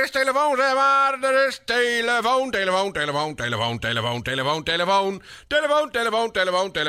is telefoon, zeg maar. Er is telefoon. Telefoon, telefoon, telefoon, telefoon, telefoon, telefoon. Telefoon, telefoon, telefoon, telefoon.